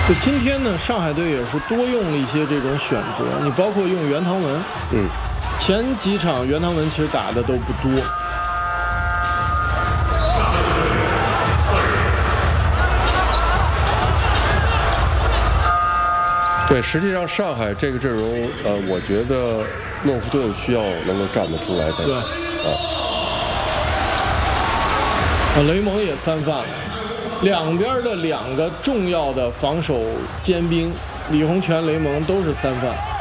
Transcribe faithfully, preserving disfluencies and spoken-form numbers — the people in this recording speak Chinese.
就今天呢，上海队也是多用了一些这种选择，你包括用袁唐文， 嗯， 前几场袁唐文其实打的都不多。 对，实际上上海这个阵容，呃，我觉得诺夫顿需要能够站得出来才行。 对， 啊， 啊，雷蒙也三犯了，两边的两个重要的防守尖兵李洪权、雷蒙都是三犯。